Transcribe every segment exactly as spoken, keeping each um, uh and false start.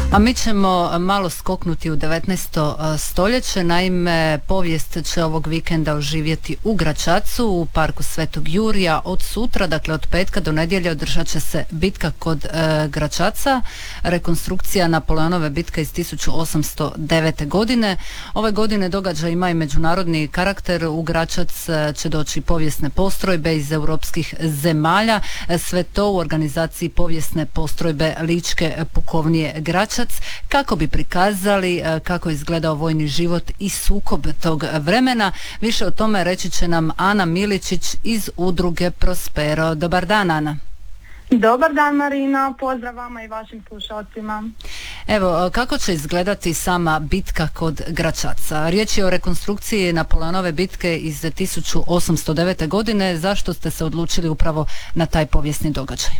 A mi ćemo malo skoknuti u devetnaesto stoljeće. Naime, povijest će ovog vikenda oživjeti u Gračacu u parku Svetog Jurija. Od sutra, dakle od petka do nedjelje, održat će se bitka kod e, Gračaca, rekonstrukcija Napoleonove bitke iz tisuću osamsto devete. godine. Ove godine događaj ima i međunarodni karakter. U Gračac će doći povijesne postrojbe iz europskih zemalja. Sve to u organizaciji povijesne postrojbe Ličke pukovnije Gračac, kako bi prikazali kako je izgledao vojni život i sukob tog vremena. Više o tome reći će nam Ana Miličić iz udruge Prospero. Dobar dan, Ana. Dobar dan, Marina, pozdrav vama i vašim slušalcima. Evo, kako će izgledati sama bitka kod Gračaca? Riječ je o rekonstrukciji Napoleonove bitke iz tisuću osamsto devete. godine. Zašto ste se odlučili upravo na taj povijesni događaj?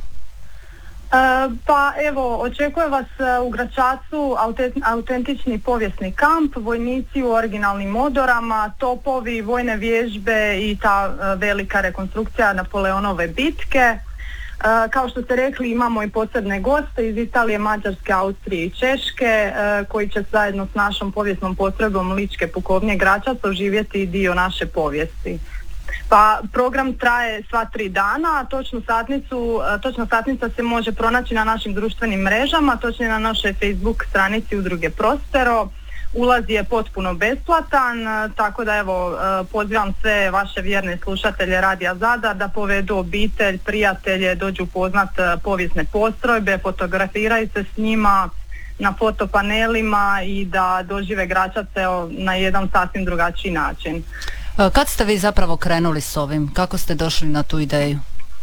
Pa evo, očekuje vas u Gračacu autentični povijesni kamp, vojnici u originalnim odorama, topovi, vojne vježbe i ta velika rekonstrukcija Napoleonove bitke. Kao što ste rekli, imamo i posebne goste iz Italije, Mađarske, Austrije i Češke koji će zajedno s našom povijesnom postrojbom Ličke pukovnije Gračac oživjeti dio naše povijesti. Pa program traje sva tri dana, a točnu satnicu, točna satnica se može pronaći na našim društvenim mrežama, točnije na našoj Facebook stranici udruge Prospero. Ulaz je potpuno besplatan, tako da evo pozivam sve vaše vjerne slušatelje Radija Zadar da povedu obitelj, prijatelje, dođu upoznat povijesne postrojbe, fotografiraju se s njima na fotopanelima i da dožive Gračac na jedan sasvim drugačiji način. Kad ste vi zapravo krenuli s ovim? Kako ste došli na tu ideju?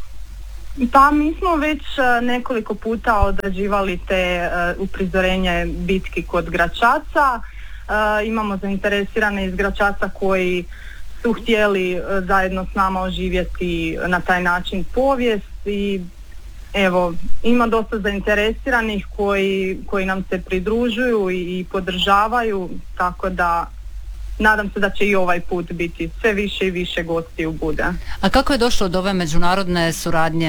Pa mi smo već nekoliko puta odrađivali te uh, uprizorenje bitki kod Gračaca. Uh, imamo zainteresirane iz Gračaca koji su htjeli uh, zajedno s nama oživjeti na taj način povijest i evo, ima dosta zainteresiranih koji, koji nam se pridružuju i, i podržavaju, tako da nadam se da će i ovaj put biti sve više i više gostiju bude. A kako je došlo do ove međunarodne suradnje?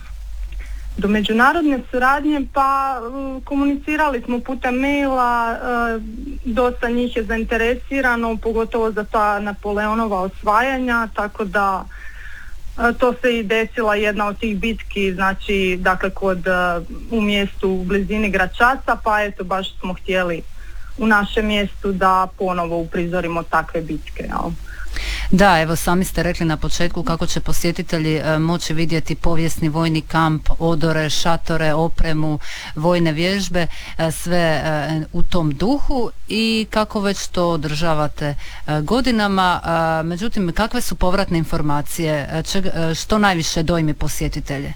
Do međunarodne suradnje pa komunicirali smo putem maila, dosta njih je zainteresirano, pogotovo za ta Napoleonova osvajanja, tako da to se i desila jedna od tih bitki, znači dakle kod u mjestu u blizini Gračaca, pa eto baš smo htjeli u našem mjestu da ponovo uprizorimo takve bitke. Jel? Da, evo sami ste rekli na početku kako će posjetitelji e, moći vidjeti povijesni vojni kamp, odore, šatore, opremu, vojne vježbe, e, sve e, u tom duhu i kako već to održavate e, godinama. E, međutim, kakve su povratne informacije? E, čeg, e, što najviše dojmi posjetitelje?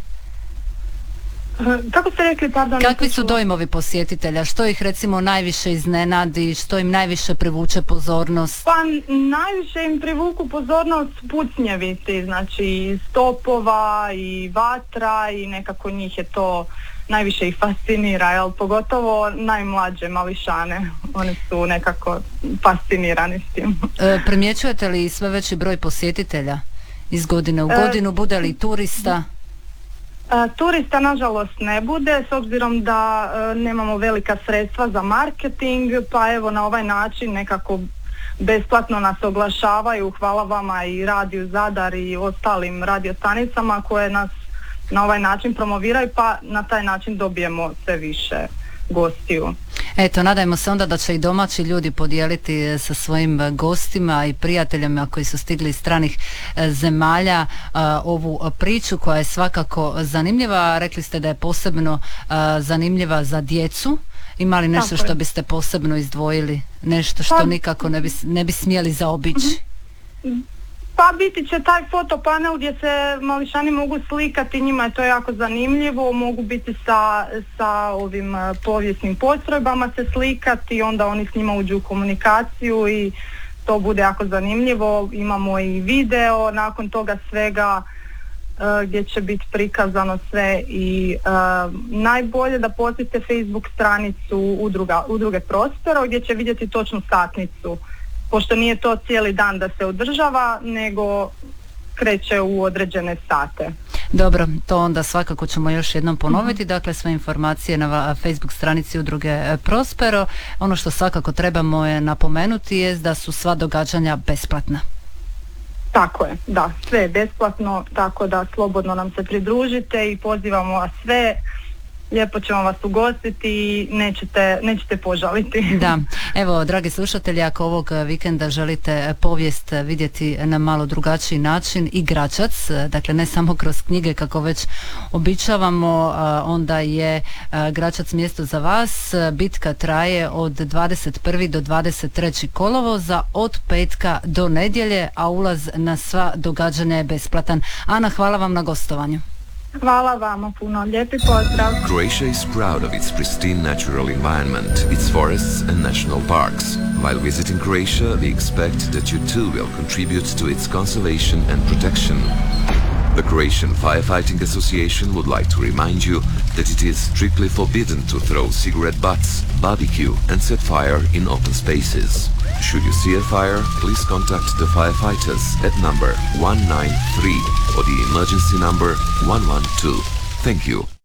Kako ste rekli, pardon? Kakvi su dojmovi posjetitelja? Što ih recimo najviše iznenadi? Što im najviše privuče pozornost? Pa najviše im privuku pozornost pucnjevici, znači iz topova i vatra i nekako njih je to najviše ih fascinira, jel? Pogotovo najmlađe mališane, oni su nekako fascinirani s tim. E, primjećujete li sve veći broj posjetitelja iz godine u godinu? E, bude li turista? Turista nažalost ne bude, s obzirom da e, nemamo velika sredstva za marketing, pa evo na ovaj način nekako besplatno nas oglašavaju, hvala vama i Radiju Zadar i ostalim radiostanicama koje nas na ovaj način promoviraju, pa na taj način dobijemo sve više gostiju. Eto, nadajmo se onda da će i domaći ljudi podijeliti sa svojim gostima i prijateljima koji su stigli iz stranih zemalja ovu priču koja je svakako zanimljiva. Rekli ste da je posebno zanimljiva za djecu. Ima li nešto što biste posebno izdvojili? Nešto što nikako ne bi, ne bi smjeli zaobići? Pa biti će taj fotopanel gdje se mališani mogu slikati, njima je to jako zanimljivo, mogu biti sa, sa ovim povijesnim postrojbama se slikati, onda oni s njima uđu u komunikaciju i to bude jako zanimljivo. Imamo i video nakon toga svega uh, gdje će biti prikazano sve i uh, najbolje da posjetite Facebook stranicu udruga, udruge Prospero gdje će vidjeti točnu satnicu, pošto nije to cijeli dan da se održava, nego kreće u određene sate. Dobro, to onda svakako ćemo još jednom ponoviti, dakle sve informacije na Facebook stranici udruge Prospero. Ono što svakako trebamo je napomenuti je da su sva događanja besplatna. Tako je, da, sve je besplatno, tako da slobodno nam se pridružite i pozivamo vas sve. Lijepo ćemo vas ugostiti i nećete, nećete požaliti. Da, evo dragi slušatelji, ako ovog vikenda želite povijest vidjeti na malo drugačiji način i Gračac, dakle ne samo kroz knjige kako već običavamo, onda je Gračac mjesto za vas. Bitka traje od dvadeset prvog do dvadeset trećeg kolovoza od petka do nedjelje, a ulaz na sva događanja je besplatan. Ana, hvala vam na gostovanju. Hvala vama puno, lijepi pozdrav. Croatia is proud of its pristine natural environment, its forests and national parks. While visiting Croatia, we expect that you too will contribute to its conservation and protection. The Croatian Firefighting Association would like to remind you that it is strictly forbidden to throw cigarette butts, barbecue and set fire in open spaces. Should you see a fire, please contact the firefighters at number one nine three or the emergency number one one two. Thank you.